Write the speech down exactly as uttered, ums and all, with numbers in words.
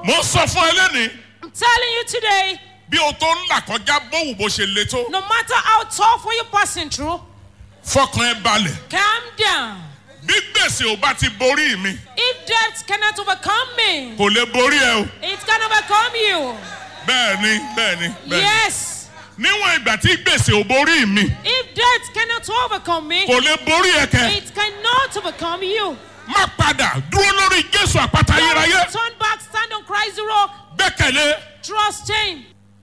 Mo sọ fún ẹ lẹ́ni. I'm telling you today, Bí o tó ń là kọjá bówù bó ṣe le tó. no matter how tough what you're passing through, Fọkàn ẹ balẹ̀. calm down. Bí gbèsè ò bá ti borí mi, If death cannot overcome me, kò lè borí ẹ o. it can overcome you. Bẹ́ẹ̀ni, bẹ́ẹ̀ni, bẹ́ẹ̀ni. Yes. Níwọ̀n ìgbà tí gbèsè ò borí mi, If death cannot overcome me, kò lè borí ẹ kẹ. it cannot overcome you. Má padà dúró lórí Jésù àpáta ayérayé. Don't turn back, stand on Christ the rock, Gbẹ́kẹ̀lé. trust him.